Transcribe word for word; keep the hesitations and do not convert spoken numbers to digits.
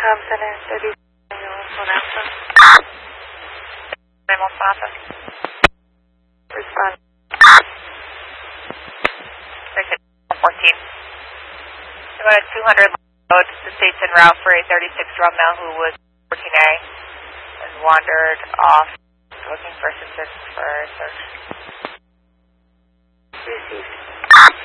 Um, Center thirty Sonata. Name on Sonata. Respond. one fourteen. About a two hundred load. The state's en route for a thirty-six Romeo who was fourteen A and wandered off looking for assistance for search. Received.